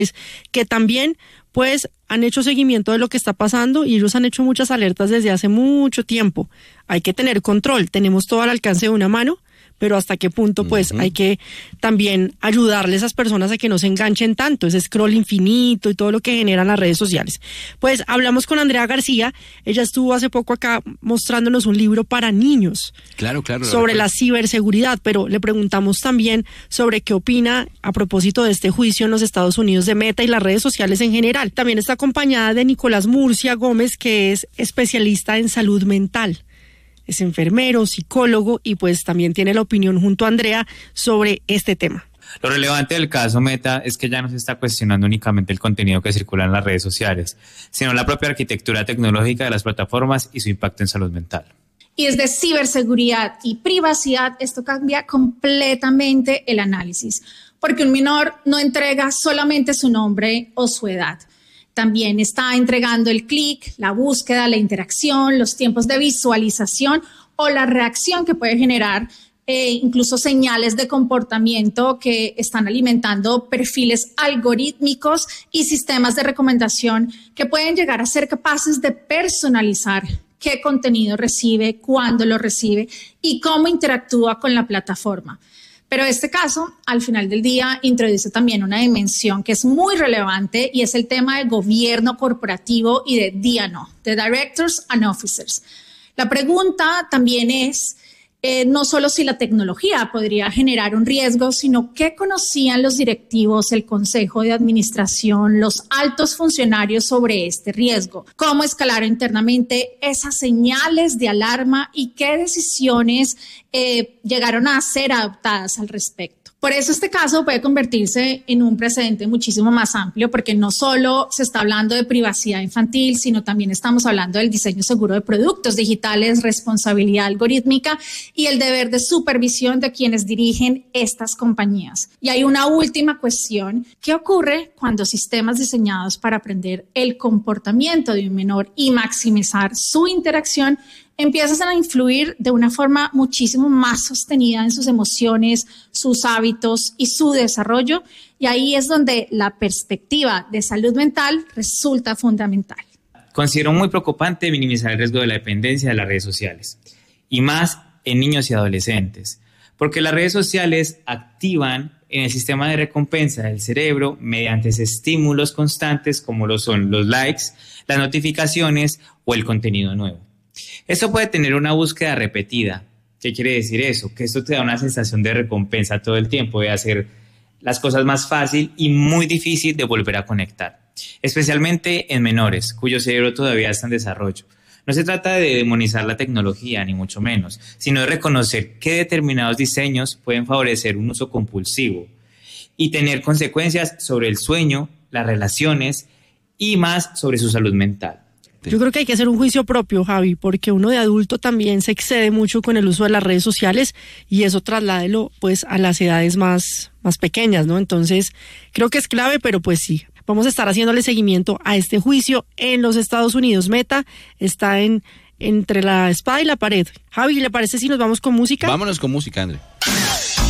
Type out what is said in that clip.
que también pues han hecho seguimiento de lo que está pasando y ellos han hecho muchas alertas desde hace mucho tiempo. Hay que tener control, tenemos todo al alcance de una mano, pero hasta qué punto pues hay que también ayudarle a esas personas a que no se enganchen tanto, ese scroll infinito y todo lo que generan las redes sociales. Pues hablamos con Andrea García, ella estuvo hace poco acá mostrándonos un libro para niños. Claro. Sobre la ciberseguridad, pero le preguntamos también sobre qué opina a propósito de este juicio en los Estados Unidos de Meta y las redes sociales en general. También está acompañada de Nicolás Murcia Gómez, que es especialista en salud mental. Es enfermero, psicólogo y pues también tiene la opinión junto a Andrea sobre este tema. Lo relevante del caso Meta es que ya no se está cuestionando únicamente el contenido que circula en las redes sociales, sino la propia arquitectura tecnológica de las plataformas y su impacto en salud mental. Y desde ciberseguridad y privacidad, esto cambia completamente el análisis, porque un menor no entrega solamente su nombre o su edad. También está entregando el clic, la búsqueda, la interacción, los tiempos de visualización o la reacción que puede generar, incluso señales de comportamiento que están alimentando perfiles algorítmicos y sistemas de recomendación que pueden llegar a ser capaces de personalizar qué contenido recibe, cuándo lo recibe y cómo interactúa con la plataforma. Pero este caso, al final del día, introduce también una dimensión que es muy relevante y es el tema del gobierno corporativo y de D&O, de Directors and Officers. La pregunta también es no solo si la tecnología podría generar un riesgo, sino qué conocían los directivos, el consejo de administración, los altos funcionarios sobre este riesgo, cómo escalaron internamente esas señales de alarma y qué decisiones llegaron a ser adoptadas al respecto. Por eso este caso puede convertirse en un precedente muchísimo más amplio, porque no solo se está hablando de privacidad infantil, sino también estamos hablando del diseño seguro de productos digitales, responsabilidad algorítmica y el deber de supervisión de quienes dirigen estas compañías. Y hay una última cuestión: ¿qué ocurre cuando sistemas diseñados para aprender el comportamiento de un menor y maximizar su interacción empiezan a influir de una forma muchísimo más sostenida en sus emociones, sus hábitos y su desarrollo? Y ahí es donde la perspectiva de salud mental resulta fundamental. Considero muy preocupante minimizar el riesgo de la dependencia de las redes sociales, y más en niños y adolescentes, porque las redes sociales activan en el sistema de recompensa del cerebro mediante estímulos constantes como lo son los likes, las notificaciones o el contenido nuevo. Esto puede tener una búsqueda repetida. ¿Qué quiere decir eso? Que esto te da una sensación de recompensa todo el tiempo, de hacer las cosas más fácil y muy difícil de volver a conectar, especialmente en menores cuyo cerebro todavía está en desarrollo. No se trata de demonizar la tecnología, ni mucho menos, sino de reconocer que determinados diseños pueden favorecer un uso compulsivo y tener consecuencias sobre el sueño, las relaciones y más sobre su salud mental. Yo creo que hay que hacer un juicio propio, Javi, porque uno de adulto también se excede mucho con el uso de las redes sociales y eso trasládelo pues a las edades más pequeñas, ¿no? Entonces creo que es clave, pero pues sí, vamos a estar haciéndole seguimiento a este juicio en los Estados Unidos. Meta está entre la espada y la pared. Javi, ¿le parece si nos vamos con música? Vámonos con música, André.